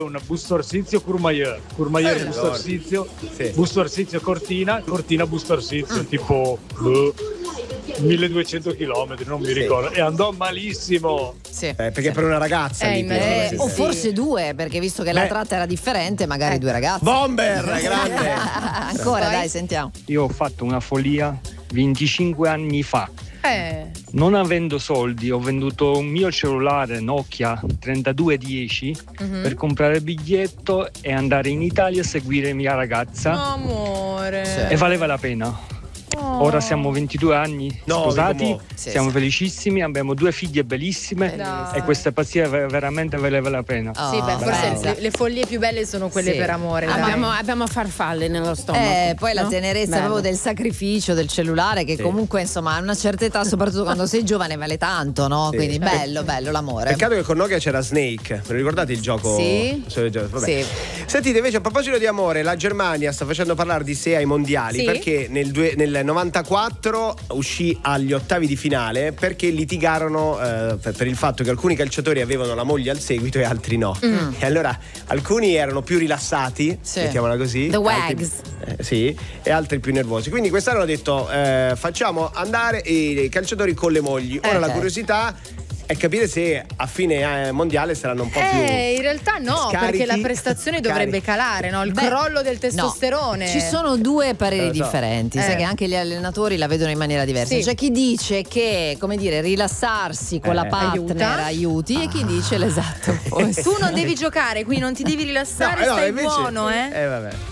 un Busto Arsizio Courmayeur Busto Arsizio, Sì. Busto Arsizio Cortina Busto Arsizio, tipo 1200 km, non mi ricordo, e andò malissimo. Sì. Perché per una ragazza lì, O forse due, perché visto che la tratta era differente, magari due ragazzi. Bomber, grande. Ancora, dai, sentiamo. Io ho fatto una follia 25 anni fa. Non avendo soldi, ho venduto un mio cellulare Nokia 3210 per comprare il biglietto e andare in Italia a seguire mia ragazza. Amore. E valeva la pena. Ora siamo 22 anni sposati, siamo felicissimi, abbiamo 2 figlie bellissime e questa pazzia veramente valeva la pena. Sì, forse le follie più belle sono quelle per amore. Abbiamo farfalle nello stomaco. Poi la tenerezza proprio del sacrificio del cellulare, che comunque insomma a una certa età, soprattutto quando sei giovane, vale tanto, no? Sì. Quindi bello l'amore. Peccato che con Nokia c'era Snake. Ve lo ricordate il gioco? Sì. Vabbè. Sì. Sentite, invece, a proposito di amore, la Germania sta facendo parlare di sé ai mondiali perché nel 94 uscì agli ottavi di finale perché litigarono per il fatto che alcuni calciatori avevano la moglie al seguito e altri no. E allora alcuni erano più rilassati, mettiamola così. The wags. Sì, e altri più nervosi. Quindi quest'anno hanno detto facciamo andare i calciatori con le mogli. Ora la curiosità è capire se a fine mondiale saranno un po' più in realtà no, scarichi, perché la prestazione dovrebbe calare, no? Il crollo del testosterone. Ci sono due pareri differenti, sai che anche gli allenatori la vedono in maniera diversa. C'è chi dice che, come dire, rilassarsi con la partner aiuti e chi dice l'esatto. Tu non devi giocare, quindi non ti devi rilassare, stai invece, buono, vabbè.